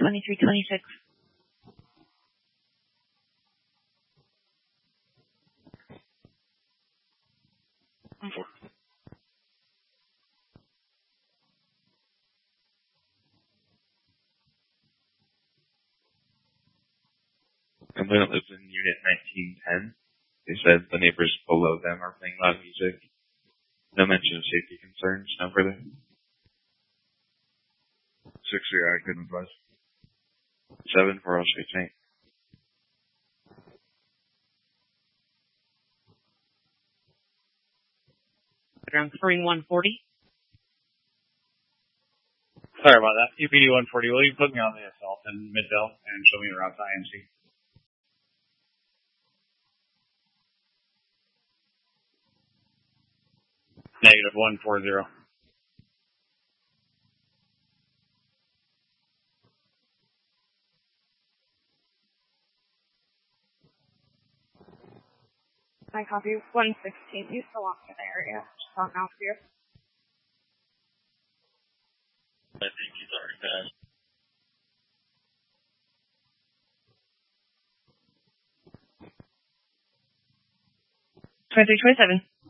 2326. Complainant lives in Unit 1910. They said the neighbors below them are playing loud music. No mention of safety concerns. No further. 6-3, I couldn't advise. 7 for all streets, mate. Around Spring 140. Sorry about that. UPD 140, will you put me on the assault in Midvale and show me around to IMC? Negative 140. I copy 116. You still walk in the area. Just on out for you. I think he's already passed. 2327.